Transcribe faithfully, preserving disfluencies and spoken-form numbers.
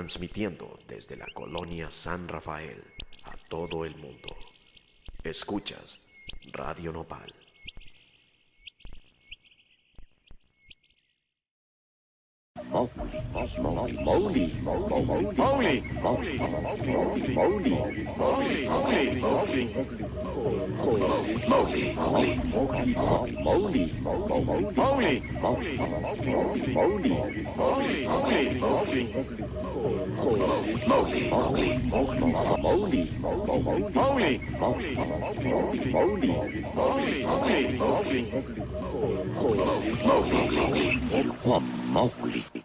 transmitiendo desde la colonia San Rafael a todo el mundo. Escuchas Radio Nopal. Mowgli, Mowgli, Mowgli, Mowgli, Mowgli, Mowgli, Mowgli,